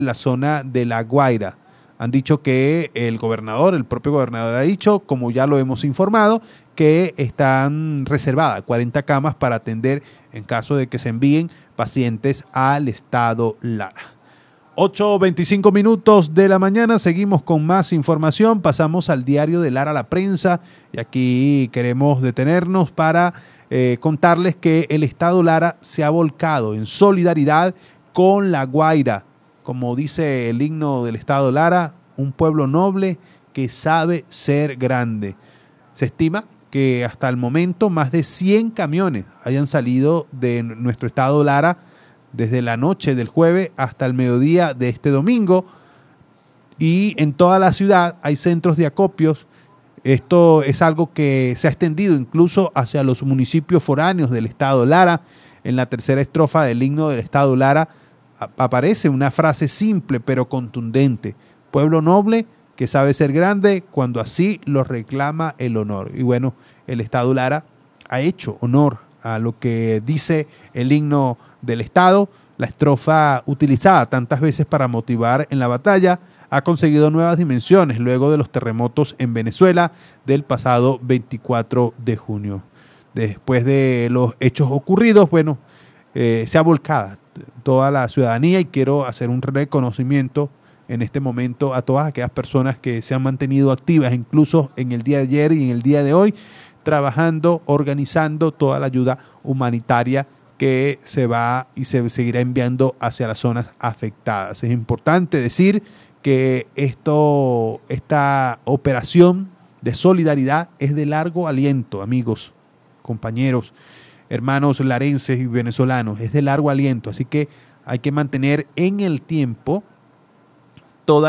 la zona de La Guaira. Han dicho que el propio gobernador ha dicho, como ya lo hemos informado, que están reservadas 40 camas para atender en caso de que se envíen pacientes al estado Lara. 8:25 minutos de la mañana, seguimos con más información, pasamos al diario de Lara La Prensa y aquí queremos detenernos para contarles que el estado Lara se ha volcado en solidaridad con La Guaira. Como dice el himno del estado Lara, un pueblo noble que sabe ser grande. Se estima que hasta el momento más de 100 camiones hayan salido de nuestro estado Lara desde la noche del jueves hasta el mediodía de este domingo, y en toda la ciudad hay centros de acopios. Esto es algo que se ha extendido incluso hacia los municipios foráneos del estado Lara. En la tercera estrofa del himno del estado Lara aparece una frase simple pero contundente: pueblo noble que sabe ser grande cuando así lo reclama el honor. Y bueno, el estado Lara ha hecho honor a lo que dice el himno del estado. La estrofa utilizada tantas veces para motivar en la batalla ha conseguido nuevas dimensiones luego de los terremotos en Venezuela del pasado 24 de junio. Después de los hechos ocurridos, bueno, se ha volcado toda la ciudadanía, y quiero hacer un reconocimiento en este momento a todas aquellas personas que se han mantenido activas, incluso en el día de ayer y en el día de hoy, trabajando, organizando toda la ayuda humanitaria que se va y se seguirá enviando hacia las zonas afectadas. Es importante decir que esta operación de solidaridad es de largo aliento, amigos, compañeros, hermanos larenses y venezolanos, es de largo aliento, así que hay que mantener en el tiempo todo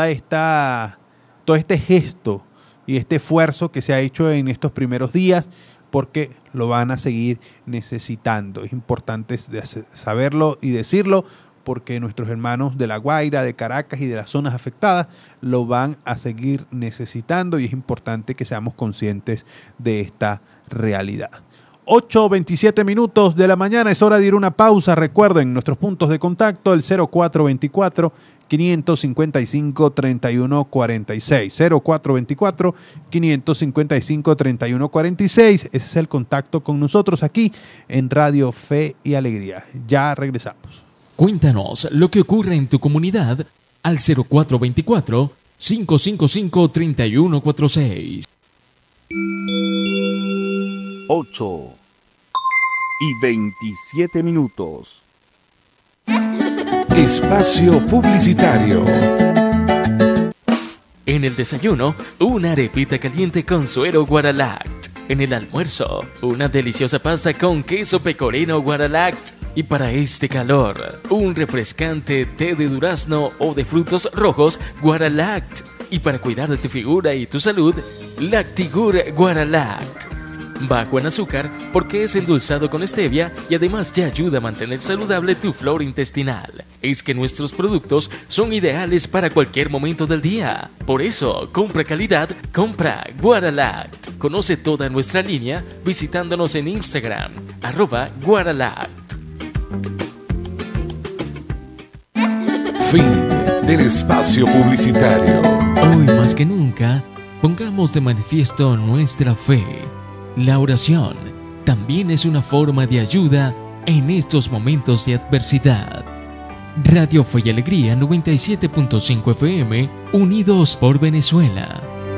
este gesto y este esfuerzo que se ha hecho en estos primeros días, porque lo van a seguir necesitando. Es importante saberlo y decirlo, porque nuestros hermanos de La Guaira, de Caracas y de las zonas afectadas lo van a seguir necesitando, y es importante que seamos conscientes de esta realidad. 8:27 minutos de la mañana, es hora de ir a una pausa. Recuerden nuestros puntos de contacto: el 0424-555-3146, 0424-555-3146. Ese es el contacto con nosotros aquí en Radio Fe y Alegría. Ya regresamos. Cuéntanos lo que ocurre en tu comunidad al 0424-555-3146. 8:27. Espacio publicitario. En el desayuno, una arepita caliente con suero Guaralact. En el almuerzo, una deliciosa pasta con queso pecorino Guaralact. Y para este calor, un refrescante té de durazno o de frutos rojos Guaralact. Y para cuidar de tu figura y tu salud, Lactigur Guaralact. Bajo en azúcar porque es endulzado con stevia y además ya ayuda a mantener saludable tu flora intestinal. Es que nuestros productos son ideales para cualquier momento del día. Por eso, compra calidad, compra Guaralact. Conoce toda nuestra línea visitándonos en Instagram, @Guaralact. Fin del espacio publicitario. Hoy más que nunca, pongamos de manifiesto nuestra fe. La oración también es una forma de ayuda en estos momentos de adversidad. Radio Fe y Alegría 97.5 FM, unidos por Venezuela.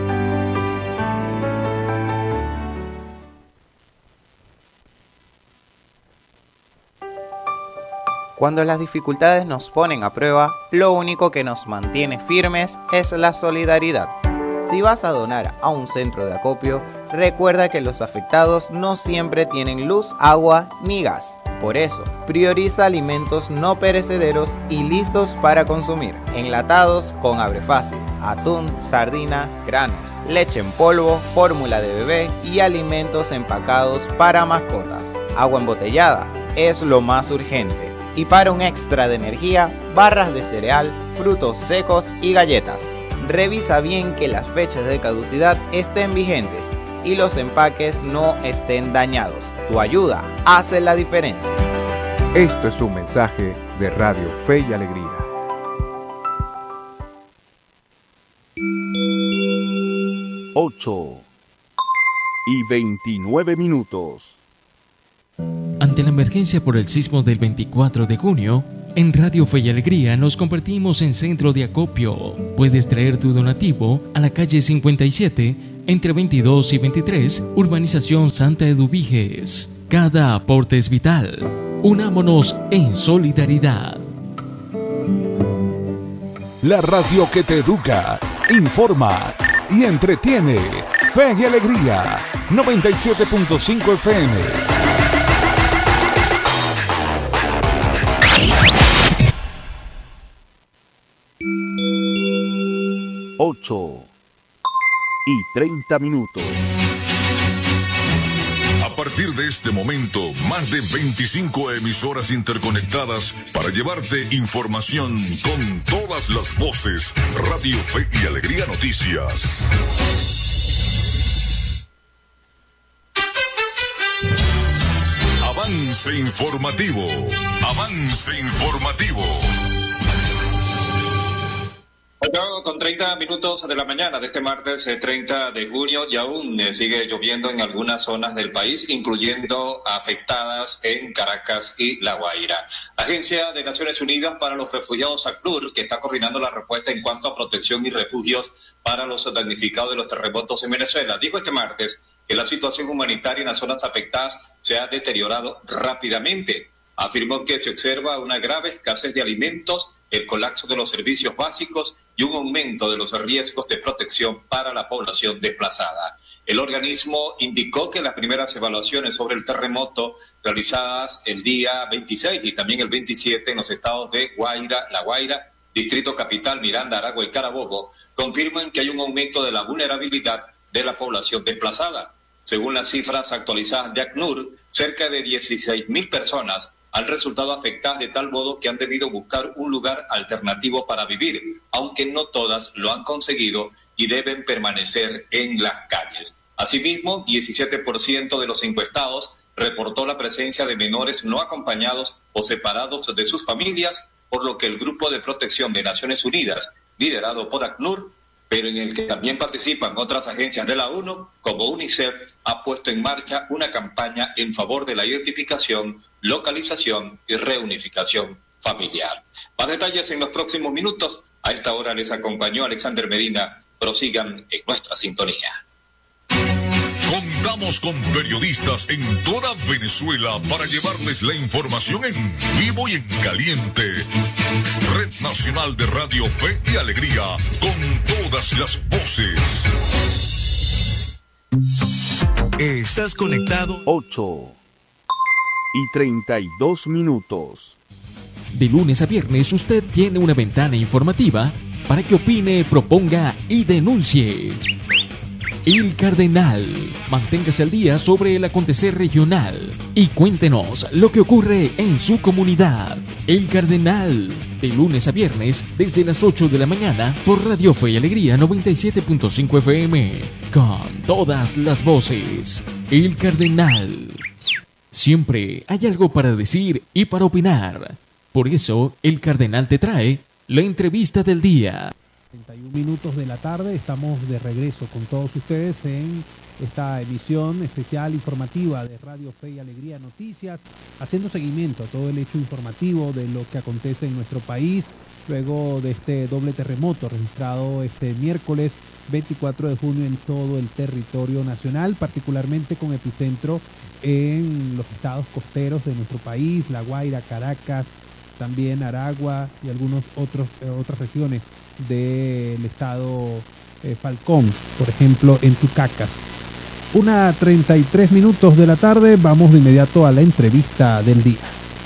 Cuando las dificultades nos ponen a prueba, lo único que nos mantiene firmes es la solidaridad. Si vas a donar a un centro de acopio, recuerda que los afectados no siempre tienen luz, agua ni gas. Por eso, prioriza alimentos no perecederos y listos para consumir, enlatados con abre fácil, atún, sardina, granos, leche en polvo, fórmula de bebé y alimentos empacados para mascotas. Agua embotellada es lo más urgente. Y para un extra de energía, barras de cereal, frutos secos y galletas. Revisa bien que las fechas de caducidad estén vigentes y los empaques no estén dañados. Tu ayuda hace la diferencia. Esto es un mensaje de Radio Fe y Alegría. 8:29. Ante la emergencia por el sismo del 24 de junio, en Radio Fe y Alegría nos convertimos en centro de acopio. Puedes traer tu donativo a la calle 57, entre 22 y 23, Urbanización Santa Eduviges. Cada aporte es vital. Unámonos en solidaridad. La radio que te educa, informa y entretiene. Fe y Alegría, 97.5 FM. 8:30. A partir de este momento, más de 25 emisoras interconectadas para llevarte información con todas las voces. Radio Fe y Alegría Noticias. Avance informativo. Avance informativo. 8:30 de la mañana de este martes 30 de junio y aún sigue lloviendo en algunas zonas del país, incluyendo afectadas en Caracas y La Guaira. Agencia de Naciones Unidas para los Refugiados, ACNUR, que está coordinando la respuesta en cuanto a protección y refugios para los damnificados de los terremotos en Venezuela, dijo este martes que la situación humanitaria en las zonas afectadas se ha deteriorado rápidamente. Afirmó que se observa una grave escasez de alimentos, el colapso de los servicios básicos y un aumento de los riesgos de protección para la población desplazada. El organismo indicó que las primeras evaluaciones sobre el terremoto realizadas el día 26 y también el 27 en los estados de Guaira, La Guaira, Distrito Capital, Miranda, Aragua y Carabobo confirman que hay un aumento de la vulnerabilidad de la población desplazada. Según las cifras actualizadas de ACNUR, cerca de 16.000 personas han resultado afectadas de tal modo que han debido buscar un lugar alternativo para vivir, aunque no todas lo han conseguido y deben permanecer en las calles. Asimismo, 17% de los encuestados reportó la presencia de menores no acompañados o separados de sus familias, por lo que el Grupo de Protección de Naciones Unidas, liderado por ACNUR, pero en el que también participan otras agencias de la ONU, como UNICEF, ha puesto en marcha una campaña en favor de la identificación, localización y reunificación familiar. Más detalles en los próximos minutos. A esta hora les acompañó Alexander Medina. Prosigan en nuestra sintonía. Contamos con periodistas en toda Venezuela para llevarles la información en vivo y en caliente. Red Nacional de Radio Fe y Alegría, con todas las voces. Estás conectado. 8:32. De lunes a viernes usted tiene una ventana informativa para que opine, proponga y denuncie. El Cardenal. Manténgase al día sobre el acontecer regional y cuéntenos lo que ocurre en su comunidad. El Cardenal. De lunes a viernes desde las 8 de la mañana por Radio Fe y Alegría 97.5 FM. Con todas las voces. El Cardenal. Siempre hay algo para decir y para opinar. Por eso, el Cardenal te trae la entrevista del día. 31 minutos de la tarde, estamos de regreso con todos ustedes en esta emisión especial informativa de Radio Fe y Alegría Noticias, haciendo seguimiento a todo el hecho informativo de lo que acontece en nuestro país, luego de este doble terremoto registrado este miércoles 24 de junio en todo el territorio nacional, particularmente con epicentro en los estados costeros de nuestro país, La Guaira, Caracas, también Aragua y algunas otras regiones del estado Falcón, por ejemplo en Tucacas. 1:33 de la tarde, vamos de inmediato a la entrevista del día.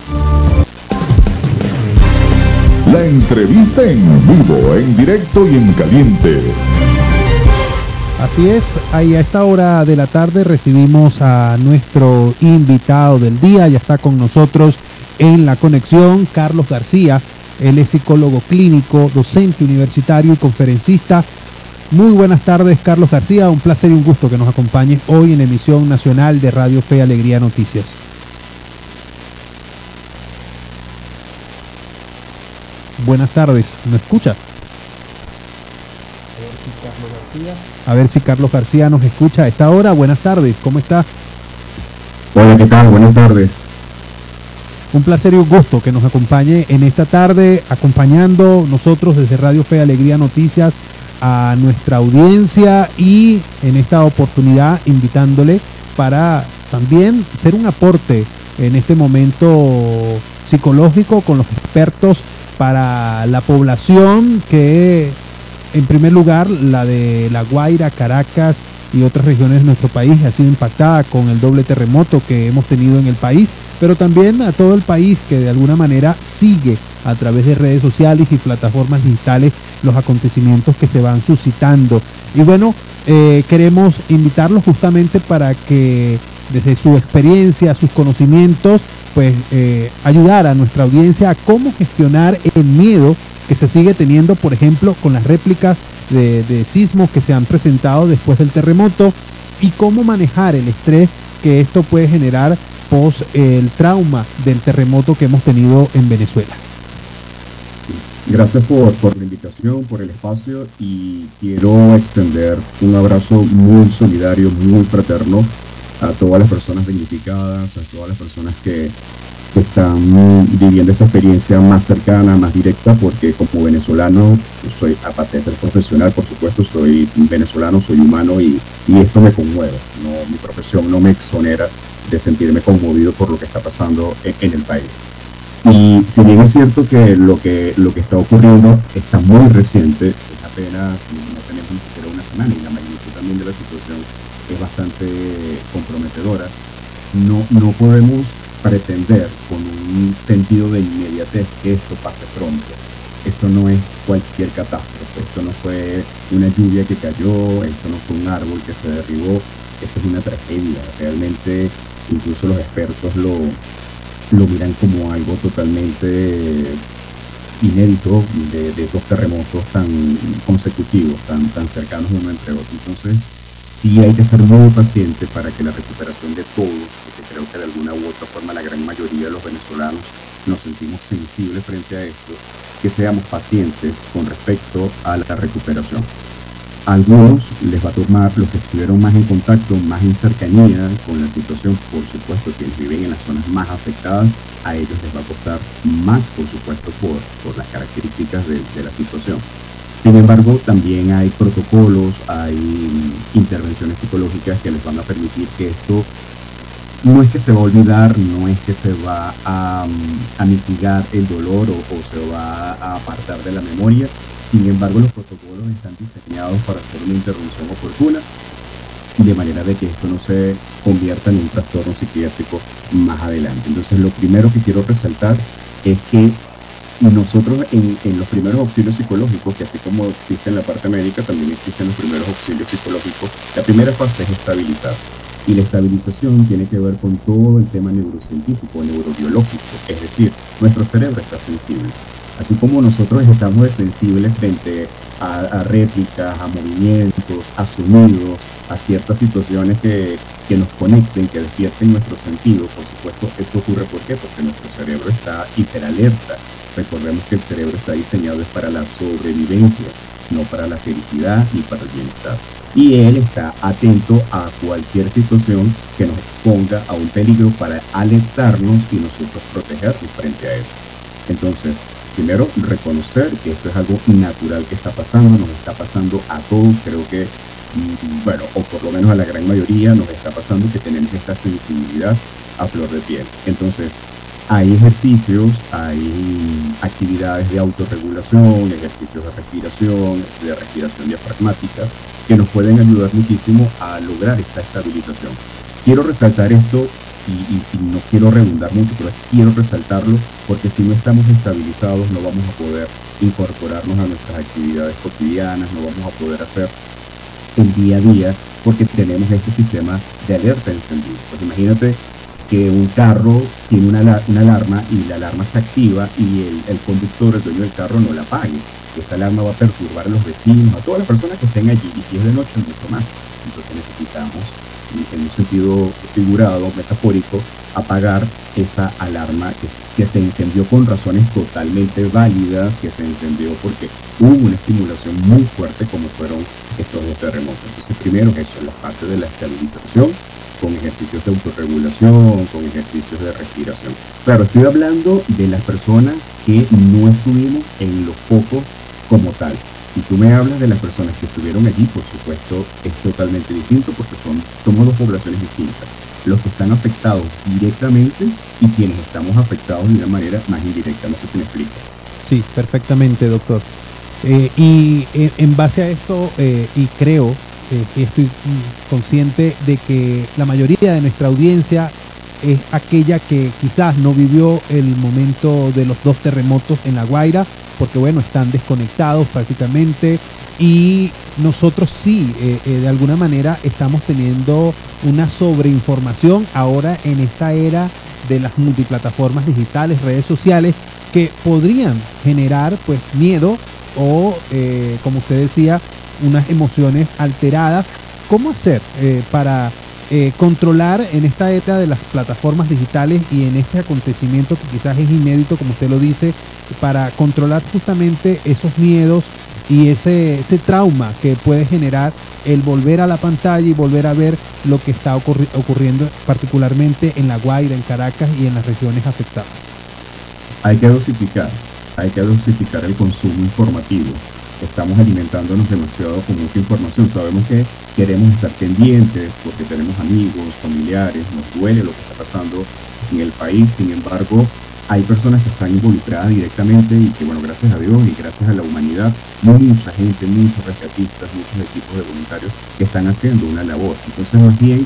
La entrevista en vivo, en directo y en caliente. Así es, ahí a esta hora de la tarde recibimos a nuestro invitado del día, ya está con nosotros en la conexión Carlos García. Él es psicólogo clínico, docente universitario y conferencista. Muy buenas tardes, Carlos García. Un placer y un gusto que nos acompañe hoy en la emisión nacional de Radio Fe y Alegría Noticias. Buenas tardes, ¿me escucha? A ver si Carlos García nos escucha a esta hora. Buenas tardes, ¿cómo está? Hola, ¿qué tal? Buenas tardes. Un placer y un gusto que nos acompañe en esta tarde, acompañando nosotros desde Radio Fe y Alegría Noticias a nuestra audiencia, y en esta oportunidad invitándole para también ser un aporte en este momento psicológico con los expertos para la población que, en primer lugar, la de La Guaira, Caracas y otras regiones de nuestro país ha sido impactada con el doble terremoto que hemos tenido en el país, pero también a todo el país que de alguna manera sigue a través de redes sociales y plataformas digitales los acontecimientos que se van suscitando. Y bueno, queremos invitarlos justamente para que desde su experiencia, sus conocimientos, pues ayudar a nuestra audiencia a cómo gestionar el miedo que se sigue teniendo, por ejemplo, con las réplicas de sismos que se han presentado después del terremoto, y cómo manejar el estrés que esto puede generar post el trauma del terremoto que hemos tenido en Venezuela. Gracias por la invitación, por el espacio, y quiero extender un abrazo muy solidario, muy fraterno a todas las personas damnificadas, a todas las personas que están viviendo esta experiencia más cercana, más directa, porque como venezolano, soy, aparte de ser profesional, por supuesto, soy venezolano, soy humano, y esto me conmueve. Mi profesión no me exonera de sentirme conmovido por lo que está pasando en el país. Y si bien es cierto que lo que está ocurriendo está muy reciente, es apenas, no tenemos ni siquiera una semana, y la magnitud también de la situación es bastante comprometedora, no podemos pretender con un sentido de inmediatez que esto pase pronto. Esto no es cualquier catástrofe, esto no fue una lluvia que cayó, esto no fue un árbol que se derribó, esto es una tragedia. Realmente incluso los expertos lo miran como algo totalmente inédito de dos terremotos tan consecutivos, tan cercanos uno entre otros. Entonces sí hay que ser muy paciente para que la recuperación de todos, porque creo que de alguna u otra forma la gran mayoría de los venezolanos nos sentimos sensibles frente a esto, que seamos pacientes con respecto a la recuperación. A algunos les va a tomar, los que estuvieron más en contacto, más en cercanía con la situación, por supuesto, quienes viven en las zonas más afectadas, a ellos les va a costar más, por supuesto, por las características de la situación. Sin embargo, también hay protocolos, hay intervenciones psicológicas que les van a permitir que esto no es que se va a olvidar, no es que se va a mitigar el dolor o se va a apartar de la memoria. Sin embargo, los protocolos están diseñados para hacer una intervención oportuna, de manera de que esto no se convierta en un trastorno psiquiátrico más adelante. Entonces, lo primero que quiero resaltar es que nosotros en los primeros auxilios psicológicos, que así como existe en la parte médica, también existen los primeros auxilios psicológicos. La primera fase es estabilizar. Y la estabilización tiene que ver con todo el tema neurocientífico, neurobiológico. Es decir, nuestro cerebro está sensible. Así como nosotros estamos sensibles frente a réplicas, a movimientos, a sonidos, a ciertas situaciones que nos conecten, que despierten nuestros sentidos, por supuesto, esto ocurre ¿por qué? Porque nuestro cerebro está hiperalerta. Recordemos que el cerebro está diseñado para la sobrevivencia, no para la felicidad ni para el bienestar. Y él está atento a cualquier situación que nos exponga a un peligro para alertarnos y nosotros protegernos frente a eso. Entonces, primero, reconocer que esto es algo natural que está pasando, nos está pasando a todos, creo que, bueno, o por lo menos a la gran mayoría nos está pasando que tenemos esta sensibilidad a flor de piel. Entonces, hay ejercicios, hay actividades de autorregulación, ejercicios de respiración diafragmática, que nos pueden ayudar muchísimo a lograr esta estabilización. Quiero resaltar esto y no quiero redundar mucho, pero quiero resaltarlo porque si no estamos estabilizados no vamos a poder incorporarnos a nuestras actividades cotidianas, no vamos a poder hacer el día a día porque tenemos este sistema de alerta encendido. Pues imagínate que un carro tiene una alarma y la alarma se activa y el conductor, el dueño del carro, no la apague. Esta alarma va a perturbar a los vecinos, a todas las personas que estén allí, y si es de noche mucho más. Entonces necesitamos en un sentido figurado, metafórico, apagar esa alarma que se encendió con razones totalmente válidas, que se encendió porque hubo una estimulación muy fuerte como fueron estos dos terremotos. Entonces, primero es eso, la parte de la estabilización, con ejercicios de autorregulación, con ejercicios de respiración. Claro, estoy hablando de las personas que no estuvimos en los focos como tal. Si tú me hablas de las personas que estuvieron allí, por supuesto, es totalmente distinto porque somos dos poblaciones distintas. Los que están afectados directamente y quienes estamos afectados de una manera más indirecta. No sé si me explico. Sí, perfectamente, doctor. Y en base a esto, y creo, estoy consciente de que la mayoría de nuestra audiencia es aquella que quizás no vivió el momento de los dos terremotos en La Guaira, porque bueno, están desconectados prácticamente, y nosotros sí, de alguna manera estamos teniendo una sobreinformación ahora en esta era de las multiplataformas digitales, redes sociales, que podrían generar pues miedo o, como usted decía, unas emociones alteradas. ¿Cómo hacer para controlar en esta era de las plataformas digitales y en este acontecimiento que quizás es inédito, como usted lo dice, para controlar justamente esos miedos y ese trauma que puede generar el volver a la pantalla y volver a ver lo que está ocurriendo particularmente en La Guaira, en Caracas y en las regiones afectadas? Hay que dosificar el consumo informativo. Estamos alimentándonos demasiado con mucha información. Sabemos que queremos estar pendientes porque tenemos amigos, familiares, nos duele lo que está pasando en el país. Sin embargo, hay personas que están involucradas directamente y que, bueno, gracias a Dios y gracias a la humanidad, mucha gente, muchos rescatistas, muchos equipos de voluntarios que están haciendo una labor. Entonces, más bien,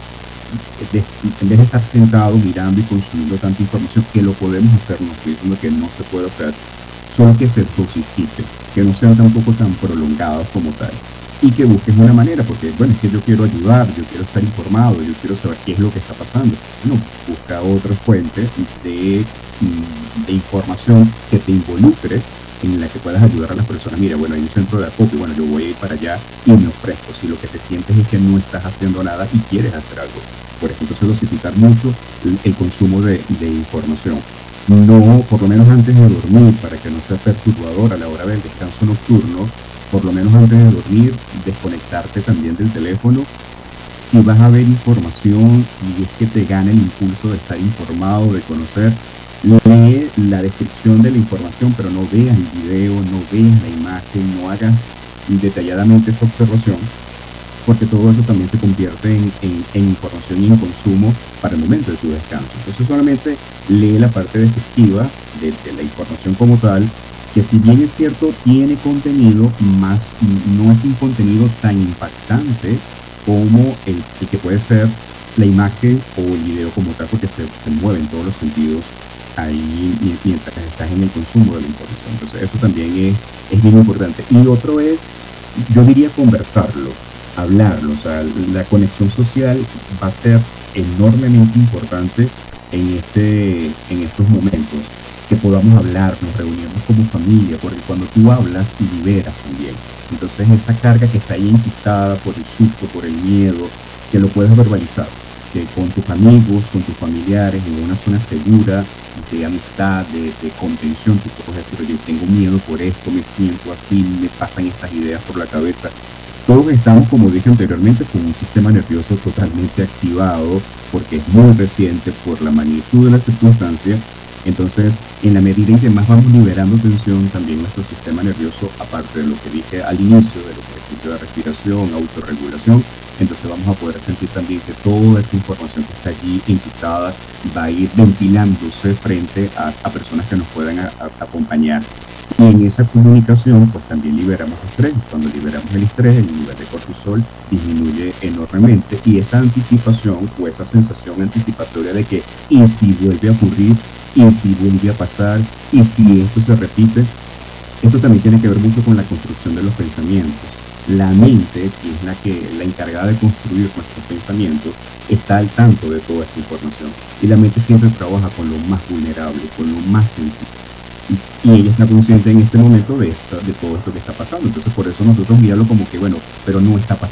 en vez de estar sentado mirando y consumiendo tanta información, que lo podemos hacer, no estoy diciendo que no se puede hacer, solo que se dosifique, que no sean tampoco tan prolongados como tal, y que busques una manera, porque bueno, es que yo quiero ayudar, yo quiero estar informado, yo quiero saber qué es lo que está pasando. Bueno, busca otra fuente de información que te involucre, en la que puedas ayudar a las personas. Mira, bueno, hay un centro de acopio, bueno, yo voy a ir para allá y me ofrezco. Si lo que te sientes es que no estás haciendo nada y quieres hacer algo, por ejemplo, dosificar mucho el consumo de información. No, por lo menos antes de dormir, para que no sea perturbador a la hora del descanso nocturno, por lo menos antes de dormir, desconectarte también del teléfono. Si vas a ver información y es que te gana el impulso de estar informado, de conocer, lee la descripción de la información, pero no veas el video, no veas la imagen, no hagas detalladamente esa observación, porque todo eso también se convierte en información y en consumo para el momento de tu descanso. Entonces solamente lee la parte descriptiva de la información como tal, que si bien es cierto tiene contenido, más no es un contenido tan impactante como el que puede ser la imagen o el video como tal, porque se mueven todos los sentidos ahí mientras estás en el consumo de la información. Entonces eso también es bien importante. Y otro es, yo diría, conversarlo, hablarlo. O sea, la conexión social va a ser enormemente importante en estos momentos, que podamos hablarnos, reunirnos como familia, porque cuando tú hablas y liberas también. Entonces esa carga que está ahí enquistada por el susto, por el miedo, que lo puedas verbalizar, que con tus amigos, con tus familiares, en una zona segura, de amistad, de contención, tú puedes decir, oye, tengo miedo por esto, me siento así, me pasan estas ideas por la cabeza. Todos estamos, como dije anteriormente, con un sistema nervioso totalmente activado, porque es muy reciente por la magnitud de la circunstancia. Entonces, en la medida en que más vamos liberando tensión, también nuestro sistema nervioso, aparte de lo que dije al inicio, de los ejercicios de respiración, autorregulación, entonces vamos a poder sentir también que toda esa información que está allí enquistada va a ir ventilándose frente a personas que nos puedan acompañar. Y en esa comunicación, pues también liberamos estrés. Cuando liberamos el estrés, el nivel de cortisol disminuye enormemente, y esa anticipación o esa sensación anticipatoria de que, ¿y si vuelve a ocurrir? ¿Y si vuelve a pasar? ¿Y si esto se repite? Esto también tiene que ver mucho con la construcción de los pensamientos. La mente, que es la encargada de construir nuestros pensamientos, está al tanto de toda esta información. Y la mente siempre trabaja con lo más vulnerable, con lo más sensible. Y ella está consciente en este momento de todo esto que está pasando. Entonces por eso nosotros mirarlo como que, bueno, pero no está pasando.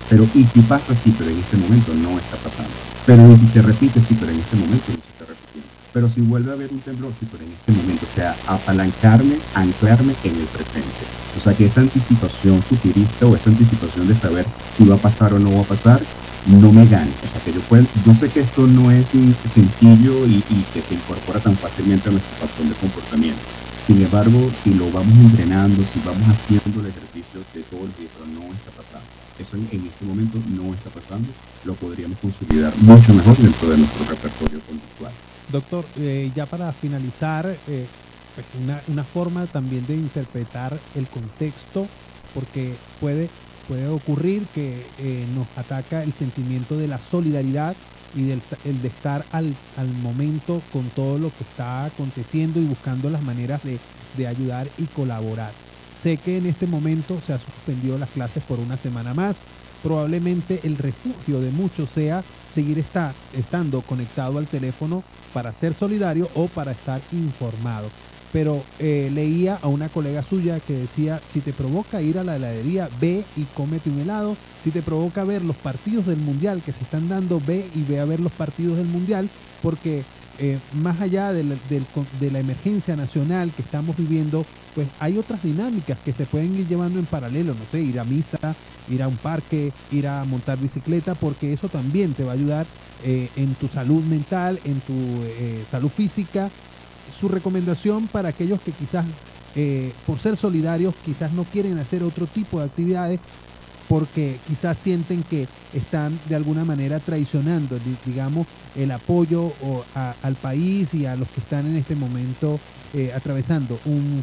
Pero y si pasa, sí, pero en este momento no está pasando. Pero y si se repite, sí, pero en este momento no se está repitiendo. Pero si vuelve a haber un temblor, sí, pero en este momento, o sea, apalancarme, anclarme en el presente. O sea, que esa anticipación futurista o esa anticipación de saber si va a pasar o no va a pasar, no me gane. O sea, que yo sé que esto no es sencillo y que se incorpora tan fácilmente a nuestro patrón de comportamiento. Sin embargo, si lo vamos entrenando, si vamos haciendo el ejercicio de todos los días, pero no está pasando. Eso en este momento no está pasando, lo podríamos consolidar mucho mejor dentro de nuestro repertorio conductual. Doctor, ya para finalizar, una forma también de interpretar el contexto, porque puede ocurrir que nos ataca el sentimiento de la solidaridad y el de estar al momento con todo lo que está aconteciendo y buscando las maneras de ayudar y colaborar. Sé que en este momento se ha suspendido las clases por una semana más. Probablemente el refugio de muchos sea seguir estando conectado al teléfono para ser solidario o para estar informado. Pero leía a una colega suya que decía, si te provoca ir a la heladería, ve y cómete un helado. Si te provoca ver los partidos del Mundial que se están dando, ve a ver los partidos del Mundial, porque más allá de la emergencia nacional que estamos viviendo, pues hay otras dinámicas que se pueden ir llevando en paralelo, no sé, ir a misa, ir a un parque, ir a montar bicicleta, porque eso también te va a ayudar en tu salud mental, en tu salud física. Su recomendación para aquellos que quizás, por ser solidarios, quizás no quieren hacer otro tipo de actividades, porque quizás sienten que están de alguna manera traicionando, digamos, el apoyo al país y a los que están en este momento atravesando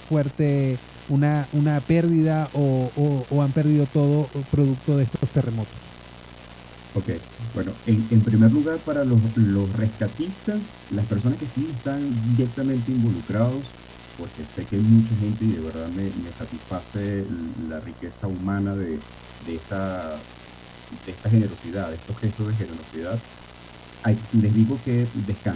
una pérdida o han perdido todo producto de estos terremotos. Ok, bueno, en primer lugar, para los rescatistas, las personas que sí están directamente involucrados, porque sé que hay mucha gente y de verdad me satisface la riqueza humana de esta generosidad, de estos gestos de generosidad. Les digo que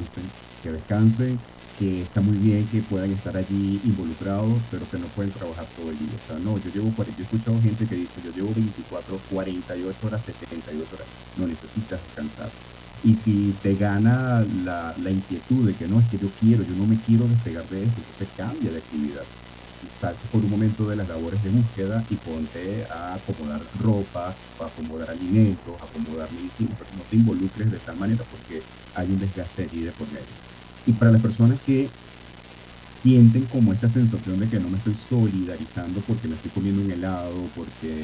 descansen, que está muy bien que puedan estar allí involucrados, pero que no pueden trabajar todo el día. O sea, no, yo he escuchado gente que dice, yo llevo 24, 48 horas, 78 horas. No, necesitas descansar. Y si te gana la inquietud de que no, es que yo no me quiero despegar de esto, entonces cambia de actividad. Salte por un momento de las labores de búsqueda y ponte a acomodar ropa, a acomodar alimentos, a acomodar medicinas, pero no te involucres de tal manera porque hay un desgaste allí de por medio. Y para las personas que sienten como esta sensación de que no me estoy solidarizando porque me estoy comiendo un helado, porque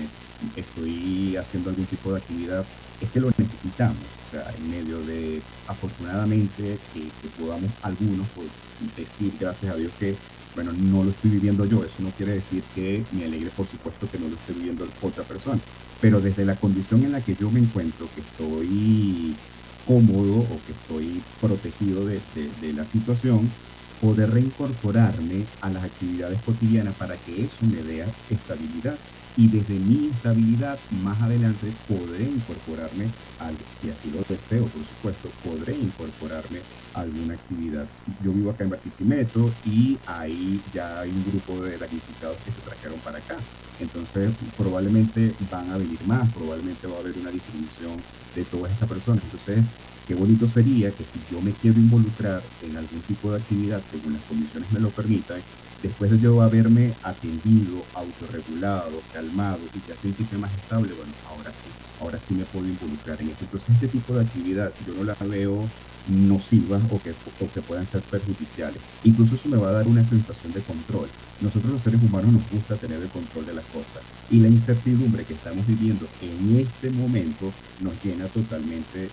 estoy haciendo algún tipo de actividad, es que lo necesitamos. O sea, en medio de, afortunadamente, que podamos algunos pues, decir, gracias a Dios, que bueno, no lo estoy viviendo yo. Eso no quiere decir que me alegre, por supuesto, que no lo esté viviendo otra persona. Pero desde la condición en la que yo me encuentro, que estoy cómodo o que estoy protegido de la situación, poder reincorporarme a las actividades cotidianas para que eso me dé estabilidad. Y desde mi estabilidad, más adelante, podré incorporarme a algo, si así lo deseo, por supuesto, podré incorporarme a alguna actividad. Yo vivo acá en Barquisimeto y ahí ya hay un grupo de damnificados que se trajeron para acá. Entonces, probablemente van a venir más, probablemente va a haber una distribución de todas estas personas. Entonces, qué bonito sería que si yo me quiero involucrar en algún tipo de actividad, según las condiciones me lo permitan, después de yo haberme atendido, autorregulado, calmado y ya sentirme más estable, bueno, ahora sí me puedo involucrar en esto. Entonces, este tipo de actividad yo no la veo nocivas o que puedan ser perjudiciales. Incluso eso me va a dar una sensación de control. Nosotros los seres humanos nos gusta tener el control de las cosas y la incertidumbre que estamos viviendo en este momento nos llena totalmente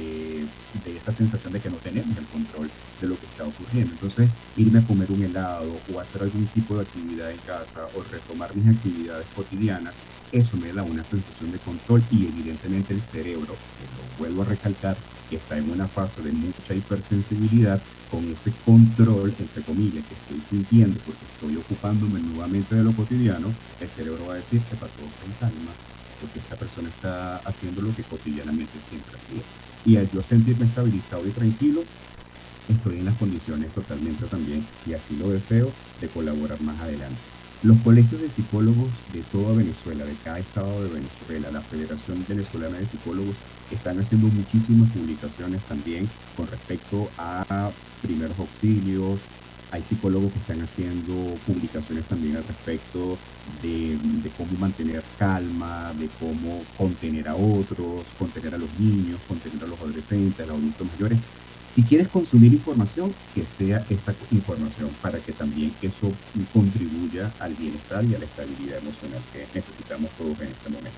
de esa sensación de que no tenemos el control de lo que está ocurriendo. Entonces, irme a comer un helado o hacer algún tipo de actividad en casa o retomar mis actividades cotidianas, eso me da una sensación de control y evidentemente el cerebro, que lo vuelvo a recalcar, que está en una fase de mucha hipersensibilidad, con ese control, entre comillas, que estoy sintiendo porque estoy ocupándome nuevamente de lo cotidiano, el cerebro va a decir que para todo está en calma, porque esta persona está haciendo lo que cotidianamente siempre hacía. Y al yo sentirme estabilizado y tranquilo, estoy en las condiciones totalmente también, y así lo deseo, de colaborar más adelante. Los colegios de psicólogos de toda Venezuela, de cada estado de Venezuela, la Federación Venezolana de Psicólogos, están haciendo muchísimas publicaciones también con respecto a primeros auxilios. Hay psicólogos que están haciendo publicaciones también al respecto de cómo mantener calma, de cómo contener a otros, contener a los niños, contener a los adolescentes, a los adultos mayores. Si quieres consumir información, que sea esta información, para que también eso contribuya al bienestar y a la estabilidad emocional que necesitamos todos en este momento.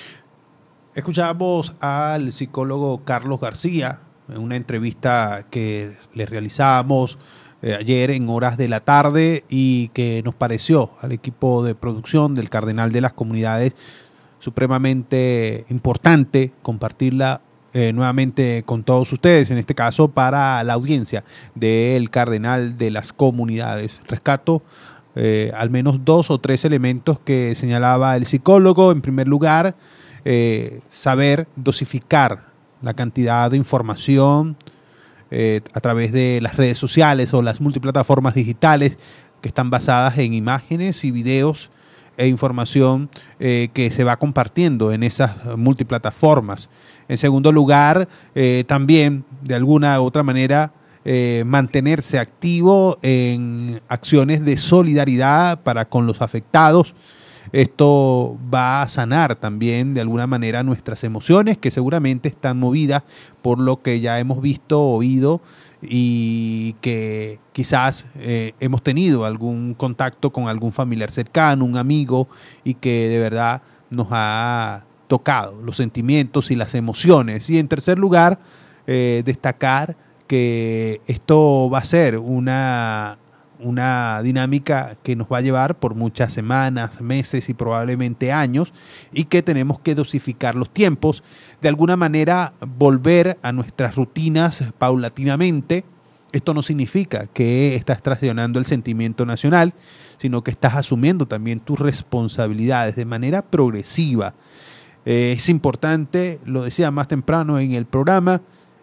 Escuchamos al psicólogo Carlos García en una entrevista que le realizábamos ayer en horas de la tarde y que nos pareció al equipo de producción del Cardenal de las Comunidades supremamente importante compartirla nuevamente con todos ustedes, en este caso para la audiencia del Cardenal de las Comunidades. Rescato al menos 2 o 3 elementos que señalaba el psicólogo. En primer lugar, saber dosificar la cantidad de información a través de las redes sociales o las multiplataformas digitales que están basadas en imágenes y videos e información que se va compartiendo en esas multiplataformas. En segundo lugar, también de alguna u otra manera mantenerse activo en acciones de solidaridad para con los afectados. Esto va a sanar también de alguna manera nuestras emociones, que seguramente están movidas por lo que ya hemos visto, oído, y que quizás hemos tenido algún contacto con algún familiar cercano, un amigo, y que de verdad nos ha tocado los sentimientos y las emociones. Y en tercer lugar, destacar que esto va a ser una dinámica que nos va a llevar por muchas semanas, meses y probablemente años, y que tenemos que dosificar los tiempos, de alguna manera volver a nuestras rutinas paulatinamente. Esto no significa que estás traicionando el sentimiento nacional, sino que estás asumiendo también tus responsabilidades de manera progresiva. Es importante, lo decía más temprano en el programa,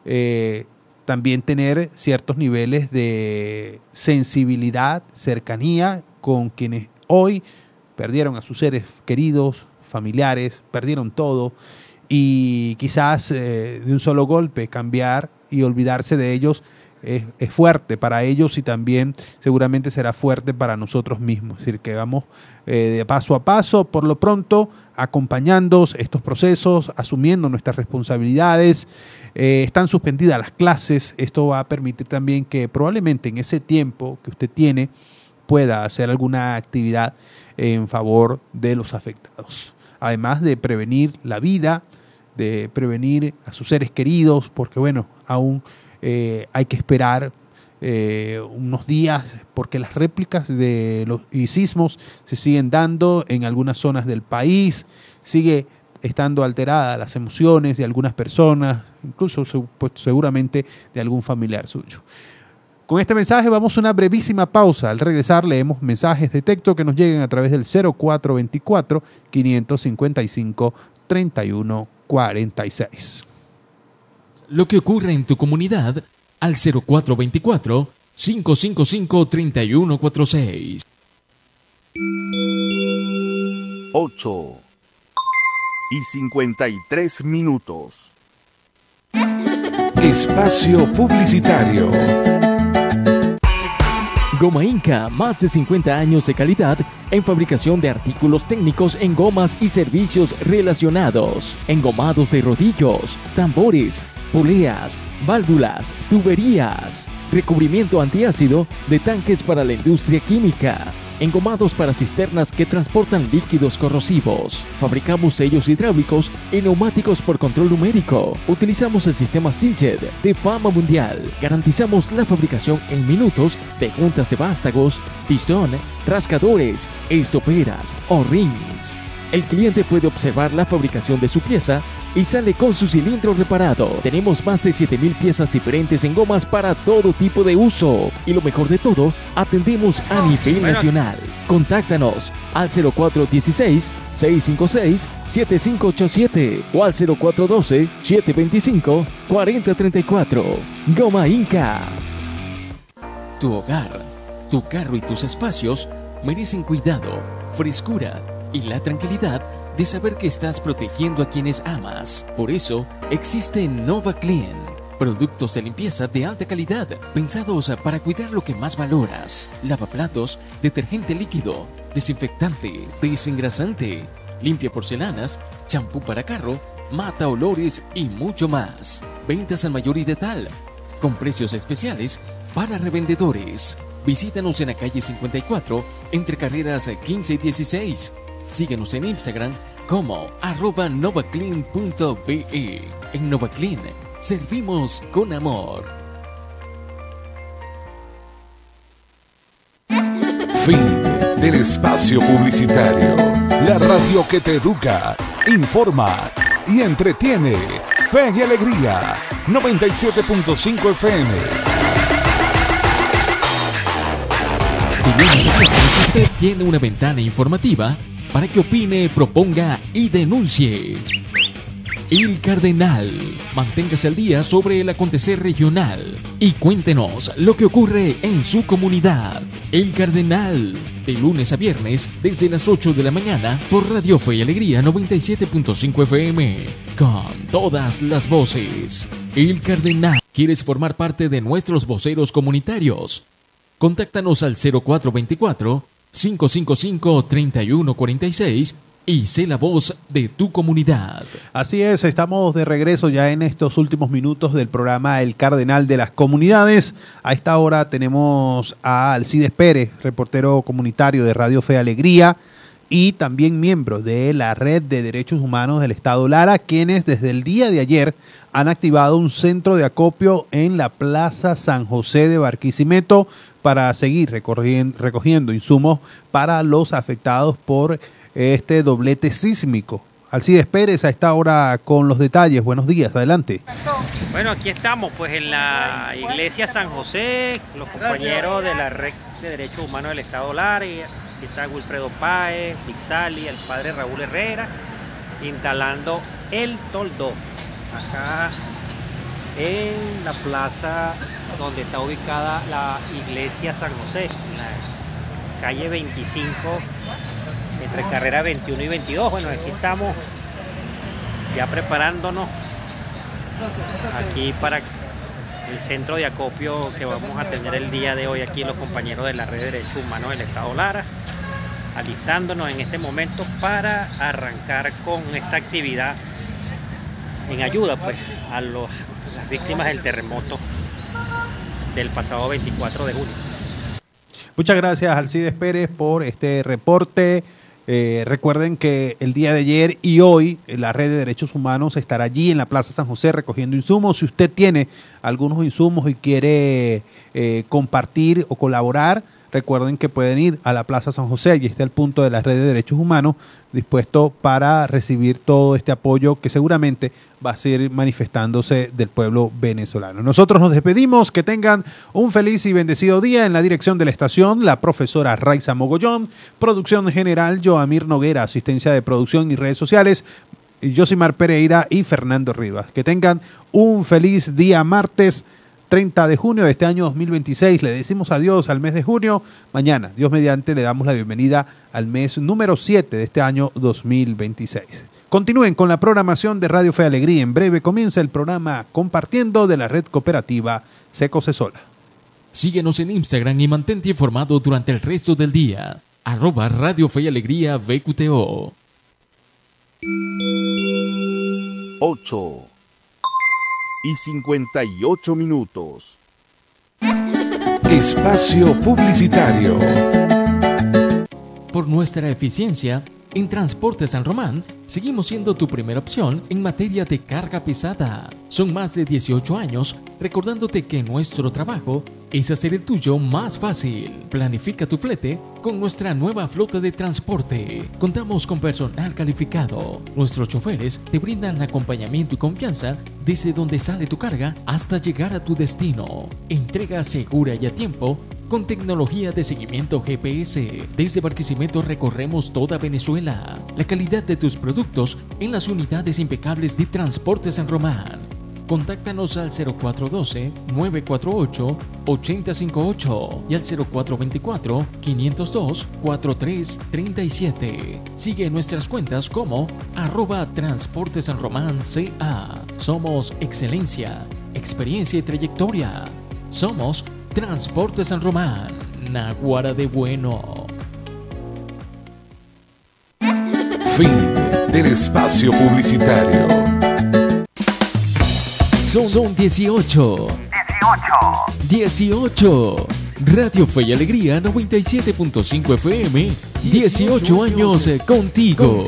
también tener ciertos niveles de sensibilidad, cercanía con quienes hoy perdieron a sus seres queridos, familiares, perdieron todo, y quizás de un solo golpe cambiar y olvidarse de ellos es fuerte para ellos y también seguramente será fuerte para nosotros mismos. Es decir, que vamos de paso a paso, por lo pronto, acompañando estos procesos, asumiendo nuestras responsabilidades. Están suspendidas las clases. Esto va a permitir también que probablemente en ese tiempo que usted tiene pueda hacer alguna actividad en favor de los afectados. Además de prevenir la vida, de prevenir a sus seres queridos, porque bueno, aún hay que esperar unos días porque las réplicas de los sismos se siguen dando en algunas zonas del país, sigue estando alteradas las emociones de algunas personas, incluso pues, seguramente de algún familiar suyo. Con este mensaje vamos a una brevísima pausa. Al regresar leemos mensajes de texto que nos lleguen a través del 0424-555-3146. Lo que ocurre en tu comunidad al 0424-555-3146. 8:53. Espacio publicitario. Goma Inca, más de 50 años de calidad en fabricación de artículos técnicos en gomas y servicios relacionados. Engomados de rodillos, tambores, poleas, válvulas, tuberías. Recubrimiento antiácido de tanques para la industria química. Engomados para cisternas que transportan líquidos corrosivos. Fabricamos sellos hidráulicos y neumáticos por control numérico. Utilizamos el sistema Sinched de fama mundial. Garantizamos la fabricación en minutos de juntas de vástagos, pistón, rascadores, estoperas o rings. El cliente puede observar la fabricación de su pieza y sale con su cilindro reparado. Tenemos más de 7,000 piezas diferentes en gomas para todo tipo de uso. Y lo mejor de todo, atendemos a nivel nacional. Contáctanos al 0416-656-7587 o al 0412-725-4034. Goma Inca. Tu hogar, tu carro y tus espacios merecen cuidado, frescura y la tranquilidad de saber que estás protegiendo a quienes amas. Por eso existe Nova Clean, productos de limpieza de alta calidad pensados para cuidar lo que más valoras: lavaplatos, detergente líquido, desinfectante, desengrasante, limpia porcelanas, champú para carro, mata olores y mucho más. Ventas al mayor y de tal, con precios especiales para revendedores. Visítanos en la calle 54, entre carreras 15 y 16. Síguenos en Instagram como @novaclean.be. En NovaClean servimos con amor. Fin del espacio publicitario. La radio que te educa, informa y entretiene. Fe y Alegría, 97.5 FM. De lunes a viernes usted tiene una ventana informativa para que opine, proponga y denuncie. El Cardenal. Manténgase al día sobre el acontecer regional y cuéntenos lo que ocurre en su comunidad. El Cardenal. De lunes a viernes desde las 8 de la mañana por Radio Fe y Alegría 97.5 FM. Con todas las voces. El Cardenal. ¿Quieres formar parte de nuestros voceros comunitarios? Contáctanos al 0424-555-3146 y sé la voz de tu comunidad. Así es, estamos de regreso ya en estos últimos minutos del programa El Cardenal de las Comunidades. A esta hora tenemos a Alcides Pérez, reportero comunitario de Radio Fe y Alegría y también miembro de la Red de Derechos Humanos del Estado Lara, quienes desde el día de ayer han activado un centro de acopio en la Plaza San José de Barquisimeto para seguir recogiendo insumos para los afectados por este doblete sísmico. Alcides Pérez a esta hora con los detalles. Buenos días, adelante. Bueno, aquí estamos pues en la iglesia San José, los compañeros de la Red de Derechos Humanos del Estado Lara. Aquí está Wilfredo Páez, Pixali, el padre Raúl Herrera, instalando el toldo acá en la plaza donde está ubicada la iglesia San José, en la calle 25, entre carrera 21 y 22. Bueno, aquí estamos ya preparándonos aquí para el centro de acopio que vamos a tener el día de hoy aquí los compañeros de la Red de Derechos Humanos del Estado Lara, alistándonos en este momento para arrancar con esta actividad en ayuda pues a las víctimas del terremoto del pasado 24 de junio. Muchas gracias, Alcides Pérez, por este reporte. Recuerden que el día de ayer y hoy la Red de Derechos Humanos estará allí en la Plaza San José recogiendo insumos. Si usted tiene algunos insumos y quiere compartir o colaborar, recuerden que pueden ir a la Plaza San José. Allí está el punto de la Red de Derechos Humanos dispuesto para recibir todo este apoyo que seguramente va a seguir manifestándose del pueblo venezolano. Nosotros nos despedimos. Que tengan un feliz y bendecido día. En la dirección de la estación, la profesora Raiza Mogollón, producción general Joamir Noguera, asistencia de producción y redes sociales Yosimar Pereira y Fernando Rivas. Que tengan un feliz día martes 30 de junio de este año 2026. Le decimos adiós al mes de junio. Mañana, Dios mediante, le damos la bienvenida al mes número 7 de este año 2026. Continúen con la programación de Radio Fe y Alegría. En breve comienza el programa Compartiendo de la Red Cooperativa Seco Cesola. Síguenos en Instagram y mantente informado durante el resto del día. @Radio Fe y Alegría VQTO. 8:58. Espacio publicitario. Por nuestra eficiencia, en Transporte San Román, seguimos siendo tu primera opción en materia de carga pesada. Son más de 18 años recordándote que nuestro trabajo es hacer el tuyo más fácil. Planifica tu flete con nuestra nueva flota de transporte. Contamos con personal calificado. Nuestros choferes te brindan acompañamiento y confianza desde donde sale tu carga hasta llegar a tu destino. Entrega segura y a tiempo con tecnología de seguimiento GPS. Desde Barquisimeto recorremos toda Venezuela. La calidad de tus productos en las unidades impecables de Transporte San Román. Contáctanos al 0412-948-8058 y al 0424-502-4337. Sigue nuestras cuentas como @transportesanromanca. Somos excelencia, experiencia y trayectoria. Somos Transporte San Román, Naguara de bueno. Fin del espacio publicitario. Son 18. 18. Radio Fe y Alegría 97.5 FM. 18 años contigo.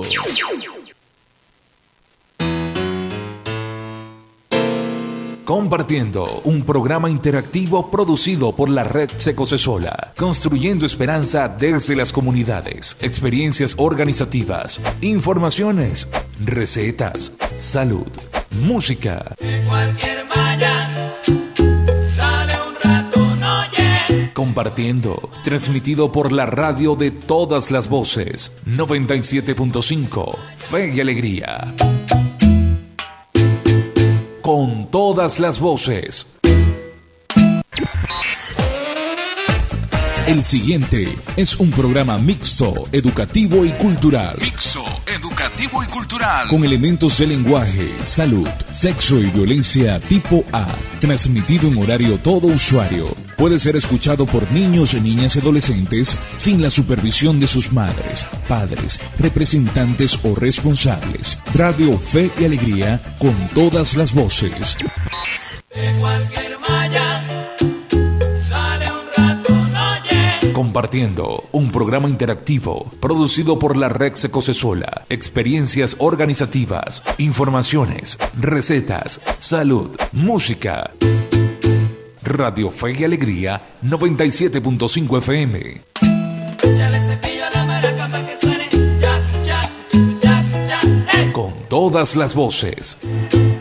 Compartiendo, un programa interactivo producido por la Red Secosesola, construyendo esperanza desde las comunidades, experiencias organizativas, informaciones, recetas, salud, música. De cualquier malla sale un rato, no oye. Compartiendo, transmitido por la radio de todas las voces, 97.5, Fe y Alegría. Con todas las voces. El siguiente es un programa mixto, educativo y cultural. Con elementos de lenguaje, salud, sexo y violencia tipo A. Transmitido en horario todo usuario. Puede ser escuchado por niños, niñas y adolescentes sin la supervisión de sus madres, padres, representantes o responsables. Radio Fe y Alegría con todas las voces. De cualquier malla sale un rato, no oye. Compartiendo, un programa interactivo producido por la Red Secosesola, experiencias organizativas, informaciones, recetas, salud, música. Radio Fe y Alegría 97.5 FM. Échale cepillo a la maraca pa' que suene. Ya, ya, ya, ya, Con todas las voces.